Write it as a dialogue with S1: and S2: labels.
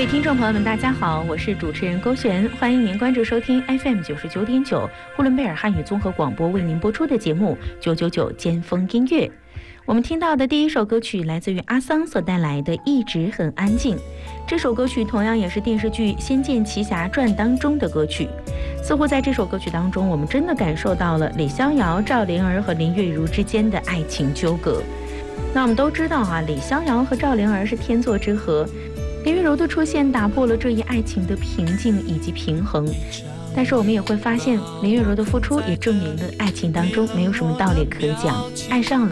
S1: 位听众朋友们，大家好，我是主持人勾璇，欢迎您关注收听 FM99.9呼伦贝尔汉语综合广播为您播出的节目999尖峰音乐。我们听到的第一首歌曲来自于阿桑所带来的《一直很安静》，这首歌曲同样也是电视剧《仙剑奇侠传》当中的歌曲。似乎在这首歌曲当中，我们真的感受到了李逍遥、赵灵儿和林月如之间的爱情纠葛。那我们都知道李逍遥和赵灵儿是天作之合，林月如的出现打破了这一爱情的平静以及平衡。但是我们也会发现，林月如的付出也证明了爱情当中没有什么道理可讲，爱上了